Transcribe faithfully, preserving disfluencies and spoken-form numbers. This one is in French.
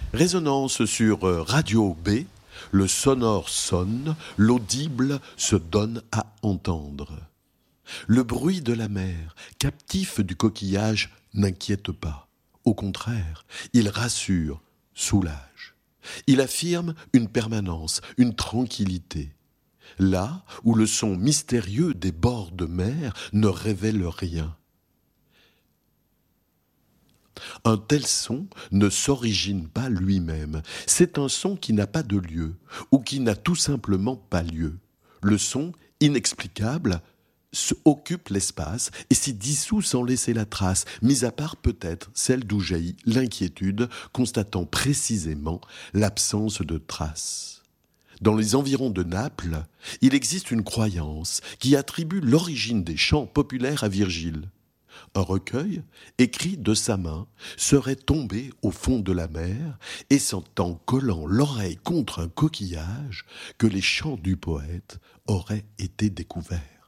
Résonance sur Radio B, le sonore sonne, l'audible se donne à entendre. Le bruit de la mer, captif du coquillage, n'inquiète pas. Au contraire, il rassure, soulage. Il affirme une permanence, une tranquillité. Là où le son mystérieux des bords de mer ne révèle rien. Un tel son ne s'origine pas lui-même. C'est un son qui n'a pas de lieu, ou qui n'a tout simplement pas lieu. Le son, inexplicable, se occupe l'espace et s'y dissout sans laisser la trace, mis à part peut-être celle d'où jaillit l'inquiétude, constatant précisément l'absence de traces. Dans les environs de Naples, il existe une croyance qui attribue l'origine des chants populaires à Virgile. Un recueil, écrit de sa main, serait tombé au fond de la mer, et c'est en collant l'oreille contre un coquillage que les chants du poète auraient été découverts.